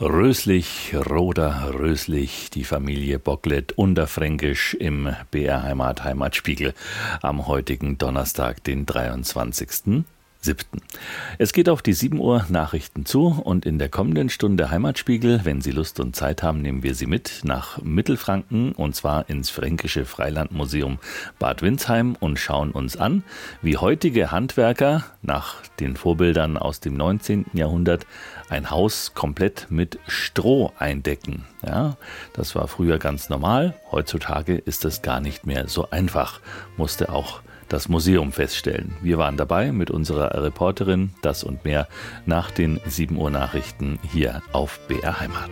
Röslich, Roder, Röslich, die Familie Bocklet unterfränkisch im BR Heimat Heimatspiegel am heutigen Donnerstag, den 23.07. Es geht auf die 7 Uhr Nachrichten zu und in der kommenden Stunde Heimatspiegel, wenn Sie Lust und Zeit haben, nehmen wir Sie mit nach Mittelfranken und zwar ins Fränkische Freilandmuseum Bad Windsheim und schauen uns an, wie heutige Handwerker nach den Vorbildern aus dem 19. Jahrhundert ein Haus komplett mit Stroh eindecken. Ja, das war früher ganz normal, heutzutage ist das gar nicht mehr so einfach, musste auch das Museum feststellen. Wir waren dabei mit unserer Reporterin, das und mehr nach den 7 Uhr Nachrichten hier auf BR Heimat.